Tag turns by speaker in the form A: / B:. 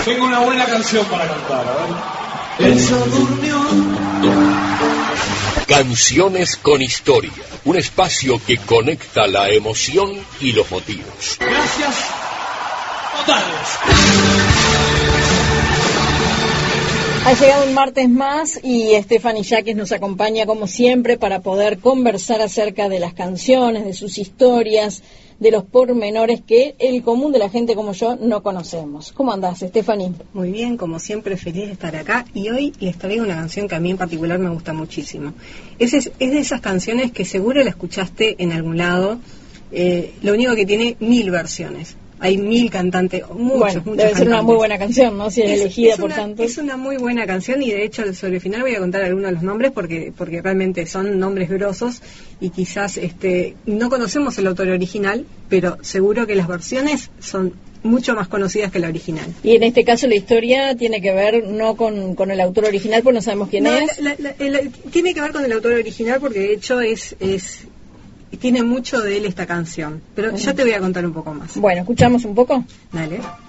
A: Tengo una buena canción para cantar, a ver. Ella durmió.
B: Canciones con historia, un espacio que conecta la emoción y los motivos.
A: Gracias totales.
C: Ha llegado un martes más y Stephanie Yaques nos acompaña como siempre para poder conversar acerca de las canciones, de sus historias, de los pormenores que el común de la gente como yo no conocemos. ¿Cómo andás, Stephanie?
D: Muy bien, como siempre, feliz de estar acá, y hoy les traigo una canción que a mí en particular me gusta muchísimo. Es de esas canciones que seguro la escuchaste en algún lado, lo único que tiene 1000 versiones. Hay 1000 cantantes, muchos
C: debe
D: cantantes.
C: ser una muy buena canción, ¿no? Si es elegida por tantos.
D: Es una muy buena canción, y de hecho sobre el final voy a contar algunos de los nombres porque realmente son nombres grosos, y quizás no conocemos el autor original, pero seguro que las versiones son mucho más conocidas que la original.
C: Y en este caso la historia tiene que ver no con el autor original, pues no sabemos quién es.
D: Tiene que ver con el autor original porque de hecho tiene mucho de él esta canción, pero ya te voy a contar un poco más.
C: Bueno, ¿escuchamos un poco?
D: Dale.